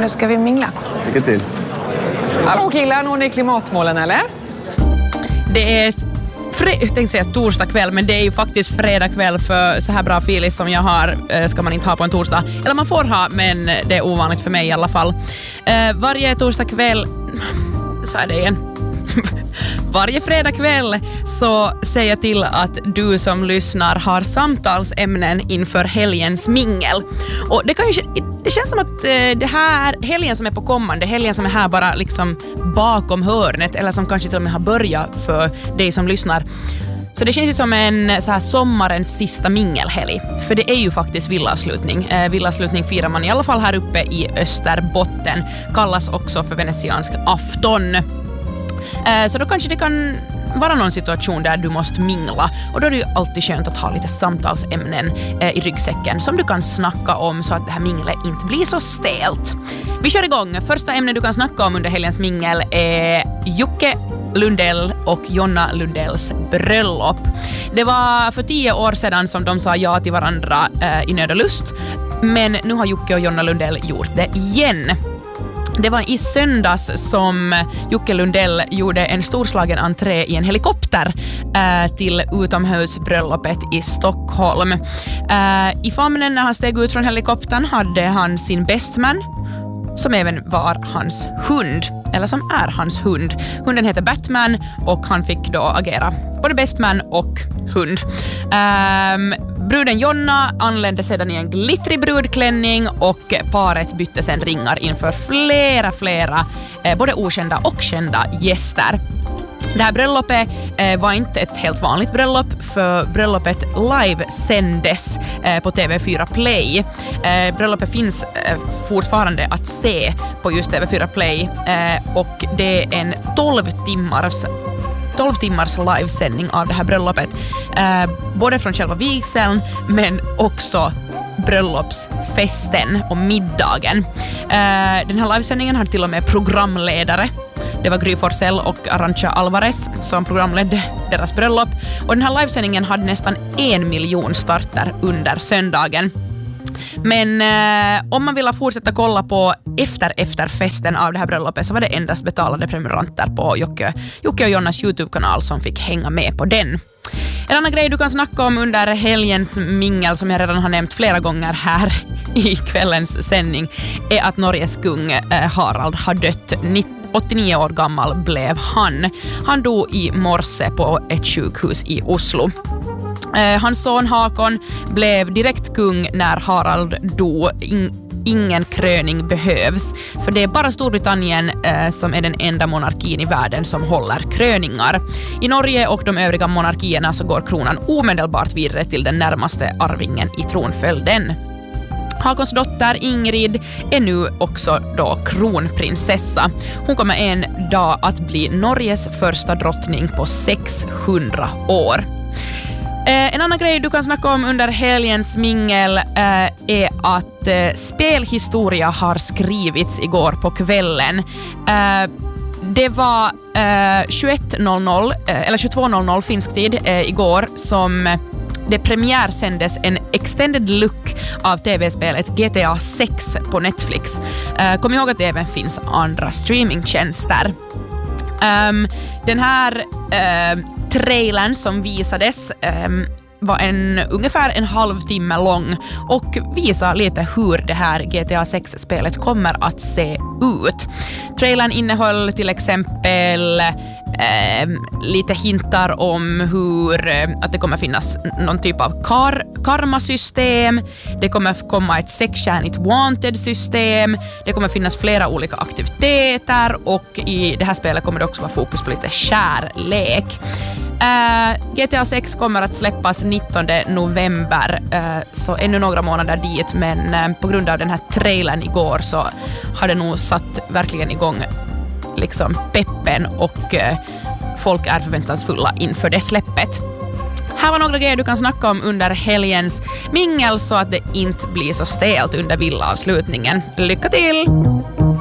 nu ska vi mingla. Lycka till. Hallå killar, når ni klimatmålen eller? Det är jag tänkte säga torsdag kväll, men det är ju faktiskt fredag kväll för så här bra filis som jag har ska man inte ha på en torsdag. Eller man får ha, men det är ovanligt för mig i alla fall. Varje torsdag kväll, så är det igen. Varje fredag kväll så säger jag till att du som lyssnar har samtalsämnen inför helgens mingel. Och det känns som att det här helgen som är på kommande, helgen som är här bara liksom bakom hörnet eller som kanske till och med har börjat för dig som lyssnar. Så det känns ju som en så här sommarens sista mingelhelg. För det är ju faktiskt villavslutning. Villavslutning firar man i alla fall här uppe i Österbotten. Kallas också för venetiansk afton. Så då kanske det kan vara någon situation där du måste mingla. Och då är det ju alltid skönt att ha lite samtalsämnen i ryggsäcken som du kan snacka om så att det här minglet inte blir så stelt. Vi kör igång. Första ämne du kan snacka om under helgens mingel är Jocke Lundell och Jonna Lundells bröllop. Det var för 10 år sedan som de sa ja till varandra i nöd och lust. Men nu har Jocke och Jonna Lundell gjort det igen. Det var i söndags som Jocke Lundell gjorde en storslagen entré i en helikopter till utomhusbröllopet i Stockholm. I famnen när han steg ut från helikoptern hade han sin bestman som även var hans hund, eller som är hans hund. Hunden heter Batman och han fick då agera både bestman och hund. Bruden Jonna anlände sedan i en glittrig brudklänning och paret bytte sedan ringar inför flera både okända och kända gäster. Det här bröllopet var inte ett helt vanligt bröllop, för bröllopet live-sändes på TV4 Play. Bröllopet finns fortfarande att se på just TV4 Play och det är en 12 timmars livesändning av det här bröllopet. Både från själva vigseln men också bröllopsfesten och middagen. Den här livesändningen hade till och med programledare. Det var Gry Forssell och Arantxa Alvarez som programledde deras bröllop. Och den här livesändningen hade nästan 1 miljon starter under söndagen. Men om man ville fortsätta kolla på efter festen av det här bröllopet så var det endast betalade prenumeranter på Jocke och Jonnas YouTube-kanal som fick hänga med på den. En annan grej du kan snacka om under helgens mingel som jag redan har nämnt flera gånger här i kvällens sändning är att Norges kung Harald har dött. 89 år gammal blev han. Han dog i morse på ett sjukhus i Oslo. Hans son Hakon blev direkt kung när Harald dog. Ingen kröning behövs, för det är bara Storbritannien som är den enda monarkin i världen som håller kröningar. I Norge och de övriga monarkierna så går kronan omedelbart vidare till den närmaste arvingen i tronföljden. Hakons dotter Ingrid är nu också då kronprinsessa. Hon kommer en dag att bli Norges första drottning på 600 år. En annan grej du kan snacka om under helgens mingel är att spelhistoria har skrivits igår på kvällen. Det var 22:00 finsk tid igår som det premiärsändes en extended look av tv-spelet GTA 6 på Netflix. Kom ihåg att det även finns andra streamingtjänster. Den här trailern som visades var ungefär en halvtimme lång och visar lite hur det här GTA 6-spelet kommer att se ut. Trailern innehöll till exempel lite hintar om att det kommer finnas någon typ av karmasystem, det kommer komma ett sexstjärnigt wanted-system, det kommer finnas flera olika aktiviteter och i det här spelet kommer det också vara fokus på lite kärlek. GTA 6 kommer att släppas 19 november, så ännu några månader dit, men på grund av den här trailern igår så har det nog satt verkligen igång liksom peppen och folk är förväntansfulla inför det släppet. Här var några grejer du kan snacka om under helgens mingel så att det inte blir så stelt under villavslutningen. Lycka till!